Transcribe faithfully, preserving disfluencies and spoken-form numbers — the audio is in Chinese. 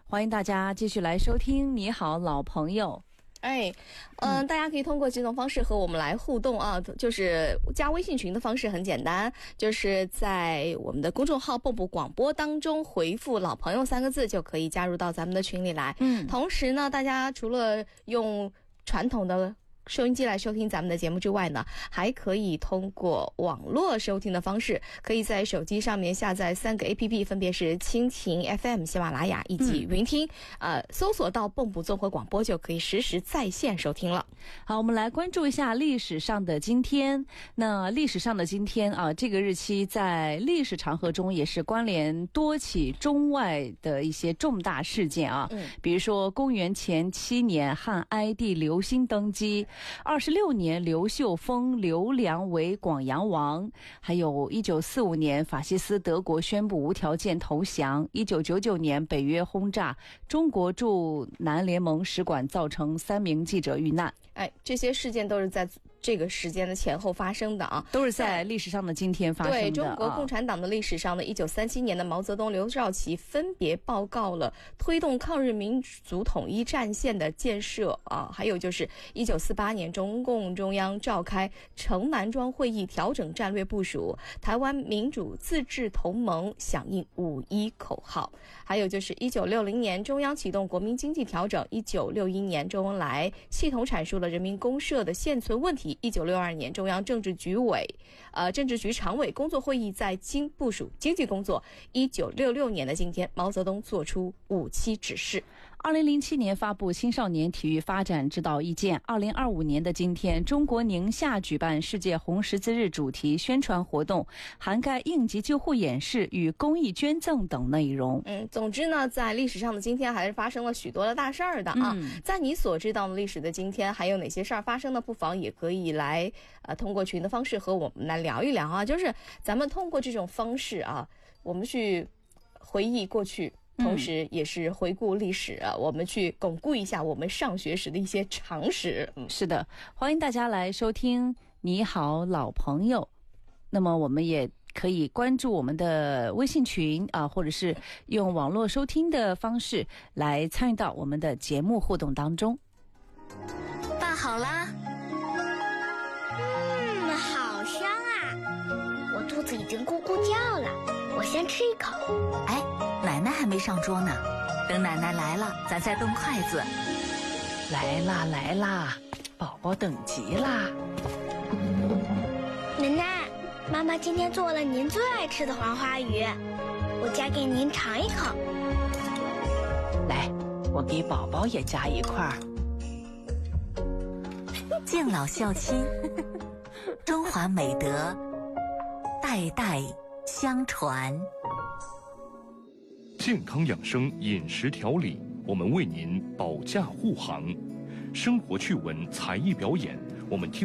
欢迎大家继续来收听你好老朋友。 哎，嗯、呃，大家可以通过几种方式和我们来互动啊，就是加微信群的方式很简单，就是在我们的公众号蹦蹦广播当中回复老朋友三个字就可以加入到咱们的群里来。嗯，同时呢，大家除了用传统的收音机来收听咱们的节目之外呢，还可以通过网络收听的方式，可以在手机上面下载三个 A P P， 分别是蜻蜓 F M、 喜马拉雅以及云听、嗯、呃，搜索到蹦蹦综合广播就可以实时在线收听了。 好，我们来关注一下历史上的今天。那历史上的今天啊，这个日期在历史长河中也是关联多起中外的一些重大事件啊。嗯，比如说公元前七年汉哀帝刘欣登基，二十六年刘秀封刘良为广阳王，还有一九四五年法西斯德国宣布无条件投降，一九九九年北约轰炸中国驻南联盟使馆，造成三名记者遇难。 哎，这些事件都是在这个时间的前后发生的啊， 都是在历史上的今天发生的。 对，中国共产党的历史上的一九三七年的毛泽东、刘少奇分别报告了推动抗日民族统一战线的建设啊，还有就是一九四八年中共中央召开城南庄会议，调整战略部署，台湾民主自治同盟响应五一口号，还有就是一九六零年中央启动国民经济调整，一九六一年周恩来系统阐述了人民公社的现存问题，一九六二年中央政治局委呃政治局常委工作会议在京部署经济工作，一九六六年的今天毛泽东作出五七指示。 二零零七年发布青少年体育发展指导意见。二零二五年的今天，中国宁夏举办世界红十字日主题宣传活动，涵盖应急救护演示与公益捐赠等内容。 嗯，总之呢，在历史上的今天还是发生了许多的大事儿的啊。嗯、在你所知道的历史的今天，还有哪些事儿发生的？不妨也可以来呃通过群的方式和我们来聊一聊啊。就是咱们通过这种方式啊，我们去回忆过去。同时也是回顾历史啊，我们去巩固一下我们上学时的一些常识。 嗯，是的，欢迎大家来收听你好老朋友。那么我们也可以关注我们的微信群啊，或者是用网络收听的方式来参与到我们的节目互动当中。 拌好啦。 嗯，好香啊，我肚子已经咕咕叫了，我先吃一口。 哎，奶奶还没上桌呢，等奶奶来了咱再动筷子。 来啦来啦，宝宝等急啦。 奶奶，妈妈今天做了您最爱吃的黄花鱼，我夹给您尝一口。 来，我给宝宝也夹一块儿。 敬老孝亲，中华美德代代相传。 健康养生饮食调理，我们为您保驾护航；生活趣闻才艺表演，我们听